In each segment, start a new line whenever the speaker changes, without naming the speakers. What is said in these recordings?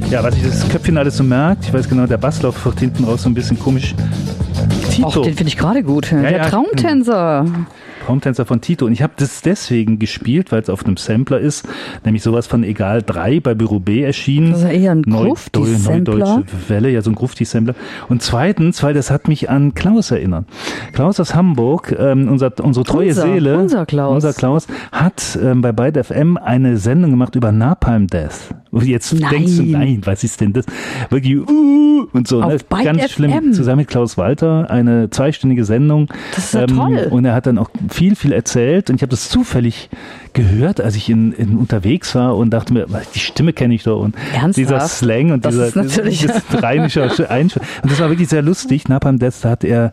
Ja, was ich das Köpfchen alles so merkt, ich weiß genau, der Basslauf wird hinten raus so ein bisschen komisch.
Tito. Ach, den finde ich gerade gut. Ja, der Traumtänzer.
Traumtänzer von Tito. Und ich habe das deswegen gespielt, weil es auf einem Sampler ist, nämlich sowas von Egal 3 bei Büro B erschienen.
Also eher ein Grufti-Sampler.
Neudeutsche Welle, ja, so ein Grufti-Sampler. Und zweitens, weil das hat mich an Klaus erinnert. Klaus aus Hamburg, unsere treue Seele,
unser Klaus
hat bei Byte FM eine Sendung gemacht über Napalm Death. Jetzt denkst du, nein, was ist denn das? Wirklich, und so.
Auf Byte
ganz
FM.
Schlimm. Zusammen mit Klaus Walter, eine 2-stündige Sendung.
Das ist ja toll.
Und er hat dann auch viel erzählt. Und ich habe das zufällig gehört, als ich unterwegs war und dachte mir, die Stimme kenne ich doch. Und
ernsthaft?
Dieser Slang und dieses rheinische Einschlag. Und das war wirklich sehr lustig. Napalm Death hat er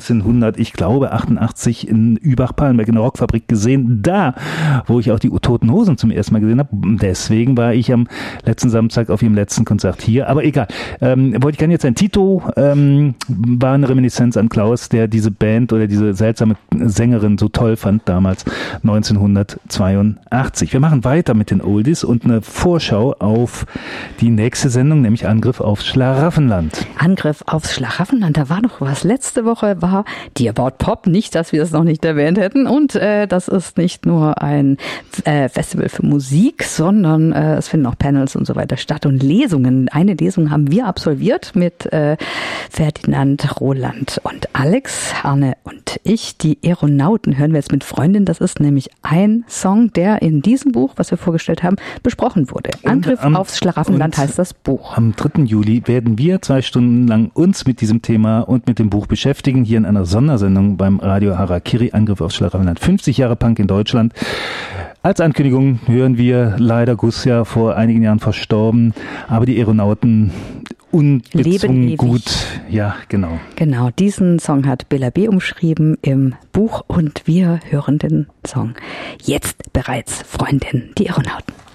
1988 in Übach-Palenberg in der Rockfabrik gesehen. Da, wo ich auch die Toten Hosen zum ersten Mal gesehen habe. Deswegen war ich am letzten Samstag auf ihrem letzten Konzert hier. Aber egal. Wollte ich gar nicht sein. Tito war eine Reminiszenz an Klaus, der diese Band oder diese seltsame Sängerin so toll fand damals 1982. Wir machen weiter mit den Oldies und eine Vorschau auf die nächste Sendung, nämlich Angriff aufs Schlaraffenland.
Angriff aufs Schlaraffenland, da war noch was. Letzte Woche war die About Pop, nicht, dass wir es noch nicht erwähnt hätten. Und das ist nicht nur ein Festival für Musik, sondern es finden auch Panels und so weiter statt und Lesungen. Eine Lesung haben wir absolviert mit Ferdinand, Roland und Alex, Arne und ich. Die Aeronauten hören wir jetzt mit Freundin. Das ist nämlich ein Song, der in diesem Buch, was wir vorgestellt haben, besprochen wurde. Angriff aufs Schlaraffenland heißt das Buch.
Am 3. Juli werden wir 2 Stunden lang uns mit diesem Thema und mit dem Buch beschäftigen, hier in einer Sondersendung beim Radio Harakiri, Angriff aufs Schlaraffenland. 50 Jahre Punk in Deutschland. Als Ankündigung hören wir leider Gusja vor einigen Jahren verstorben, aber die Aeronauten unbezwungen gut. Ja, genau.
Genau, diesen Song hat Bela B. umschrieben im Buch und wir hören den Song jetzt bereits, Freundin, die Aeronauten.